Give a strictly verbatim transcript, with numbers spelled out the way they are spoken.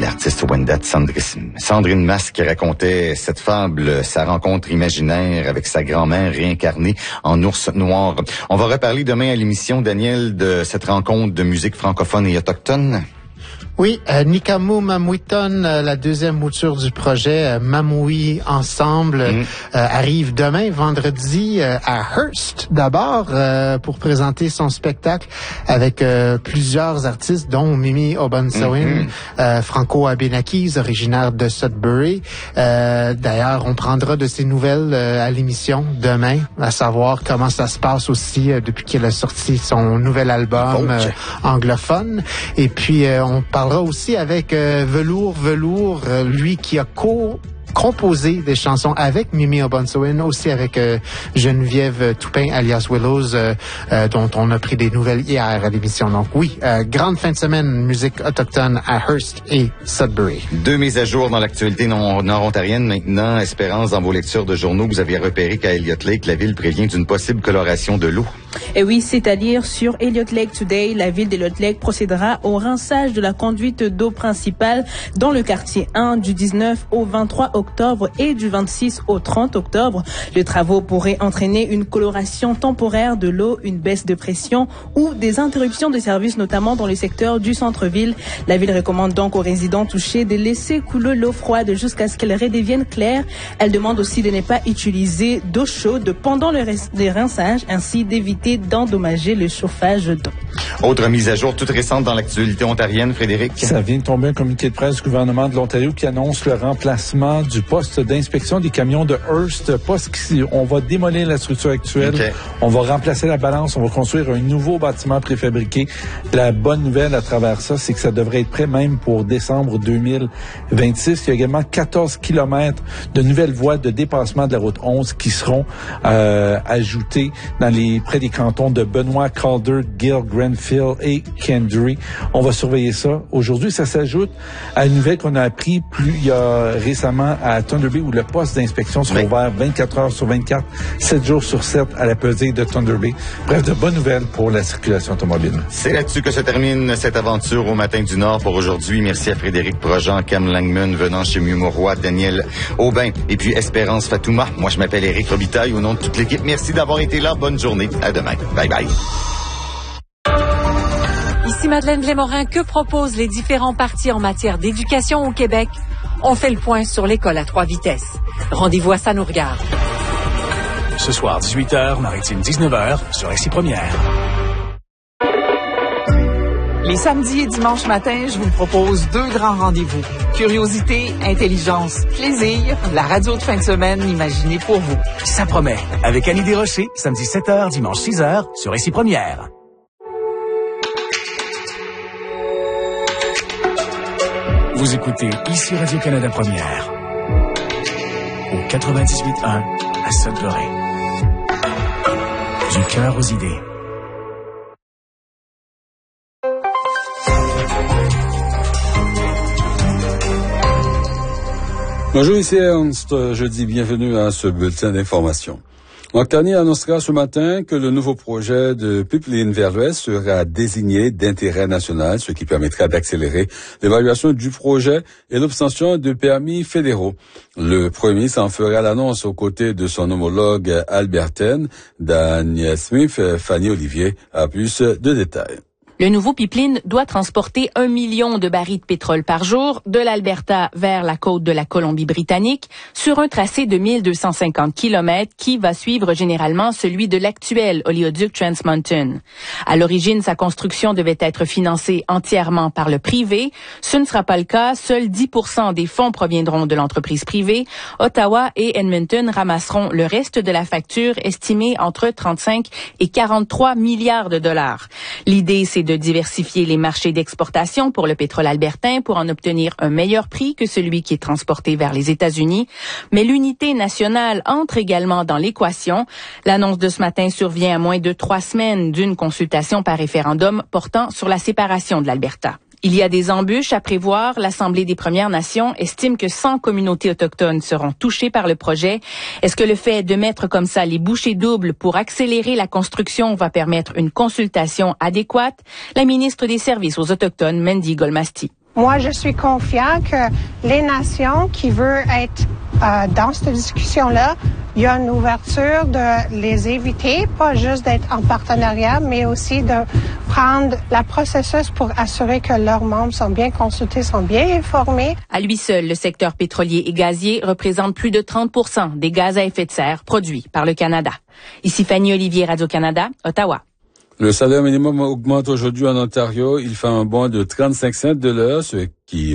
l'artiste Wendat Sandrine, Sandrine Mas qui racontait cette fable, sa rencontre imaginaire avec sa grand-mère réincarnée en ours noir. On va reparler demain à l'émission, Daniel, de cette rencontre de musique francophone et autochtone. Oui, euh, Nikamu Mamouiton, euh, la deuxième mouture du projet euh, Mamoui Ensemble, mm. euh, arrive demain, vendredi, euh, à Hearst, d'abord, euh, pour présenter son spectacle avec euh, plusieurs artistes, dont Mimi Obansawin, mm-hmm. euh, Franco Abenakis, originaire de Sudbury. Euh, d'ailleurs, on prendra de ses nouvelles euh, à l'émission demain, à savoir comment ça se passe aussi euh, depuis qu'il a sorti son nouvel album euh, anglophone. Et puis, euh, on parle aussi avec euh, Velours Velours, euh, lui qui a co composé des chansons avec Mimi Obansawin, aussi avec euh, Geneviève Toupin, alias Willows, euh, euh, dont on a pris des nouvelles hier à l'émission. Donc oui, euh, grande fin de semaine, musique autochtone à Hearst et Sudbury. Deux mises à jour dans l'actualité nord-ontarienne maintenant. Espérance, dans vos lectures de journaux, vous aviez repéré qu'à Elliott Lake, la ville prévient d'une possible coloration de l'eau. Et oui, c'est-à-dire sur Elliott Lake Today, la ville d'Elliott Lake procédera au rinçage de la conduite d'eau principale dans le quartier un du dix-neuf au vingt-trois octobre et du vingt-six au trente octobre. Les travaux pourraient entraîner une coloration temporaire de l'eau, une baisse de pression ou des interruptions de services, notamment dans le secteur du centre-ville. La ville recommande donc aux résidents touchés de laisser couler l'eau froide jusqu'à ce qu'elle redevienne claire. Elle demande aussi de ne pas utiliser d'eau chaude pendant le les rinçages, ainsi d'éviter d'endommager le chauffage d'eau. Autre mise à jour toute récente dans l'actualité ontarienne, Frédéric. Ça vient de tomber un communiqué de presse du gouvernement de l'Ontario qui annonce le remplacement du poste d'inspection des camions de Hearst. Poste qui, on va démolir la structure actuelle. Okay. On va remplacer la balance. On va construire un nouveau bâtiment préfabriqué. La bonne nouvelle à travers ça, c'est que ça devrait être prêt même pour décembre deux mille vingt-six. Il y a également quatorze kilomètres de nouvelles voies de dépassement de la route onze qui seront euh, ajoutées dans les près des cantons de Benoit, Calder, Gill, Grenfell et Kendry. On va surveiller ça. Aujourd'hui, ça s'ajoute à une nouvelle qu'on a appris plus il y a récemment à Thunder Bay où le poste d'inspection sera oui. ouvert vingt-quatre heures sur vingt-quatre, sept jours sur sept à la pesée de Thunder Bay. Bref, de bonnes nouvelles pour la circulation automobile. C'est là-dessus que se termine cette aventure au Matin du Nord pour aujourd'hui. Merci à Frédéric Projean, Cam Langman, venant chez Mieux-Mauroy, Daniel Aubin et puis Espérance Fatouma. Moi, je m'appelle Éric Robitaille au nom de toute l'équipe. Merci d'avoir été là. Bonne journée. À demain. Bye bye. Ici Madeleine Lémorin. Que proposent les différents partis en matière d'éducation au Québec? On fait le point sur l'école à trois vitesses. Rendez-vous à Ça nous regarde. Ce soir, dix-huit heures, Maritime dix-neuf heures, sur Récit Première. Les samedis et dimanches matins, je vous propose deux grands rendez-vous. Curiosité, intelligence, plaisir, la radio de fin de semaine imaginée pour vous. Ça promet. Avec Annie Desrochers, samedi sept heures, dimanche six heures, sur Récit Première. Vous écoutez ici Radio-Canada Première. Au quatre-vingt-dix-huit un à Sudbury. Du cœur aux idées. Bonjour, ici Ernst. Je dis bienvenue à ce bulletin d'information. L'Octanie annoncera ce matin que le nouveau projet de pipeline vers l'Ouest sera désigné d'intérêt national, ce qui permettra d'accélérer l'évaluation du projet et l'obtention de permis fédéraux. Le premier ministre en fera l'annonce aux côtés de son homologue albertaine, Danielle Smith. Fanny Olivier a plus de détails. Le nouveau pipeline doit transporter un million de barils de pétrole par jour de l'Alberta vers la côte de la Colombie-Britannique sur un tracé de mille deux cent cinquante kilomètres qui va suivre généralement celui de l'actuel oléoduc Trans Mountain. À l'origine, sa construction devait être financée entièrement par le privé. Ce ne sera pas le cas. Seuls dix pour cent des fonds proviendront de l'entreprise privée. Ottawa et Edmonton ramasseront le reste de la facture estimée entre trente-cinq et quarante-trois milliards de dollars. L'idée, c'est de diversifier les marchés d'exportation pour le pétrole albertain pour en obtenir un meilleur prix que celui qui est transporté vers les États-Unis. Mais l'unité nationale entre également dans l'équation. L'annonce de ce matin survient à moins de trois semaines d'une consultation par référendum portant sur la séparation de l'Alberta. Il y a des embûches à prévoir. L'Assemblée des Premières Nations estime que cent communautés autochtones seront touchées par le projet. Est-ce que le fait de mettre comme ça les bouchées doubles pour accélérer la construction va permettre une consultation adéquate? La ministre des Services aux Autochtones, Mandy Golmasti. Moi, je suis confiant que les nations qui veulent être euh, dans cette discussion-là, il y a une ouverture de les éviter, pas juste d'être en partenariat, mais aussi de prendre le processus pour assurer que leurs membres sont bien consultés, sont bien informés. À lui seul, le secteur pétrolier et gazier représente plus de trente pour cent des gaz à effet de serre produits par le Canada. Ici Fanny Olivier, Radio-Canada, Ottawa. Le salaire minimum augmente aujourd'hui en Ontario. Il fait un bond de trente-cinq cents de l'heure, ce qui